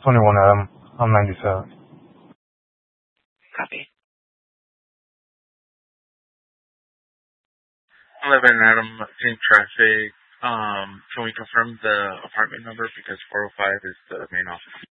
21 Adam. I'm 97. Copy. 11 Adam, same traffic. Can we confirm the apartment number because 405 is the main office?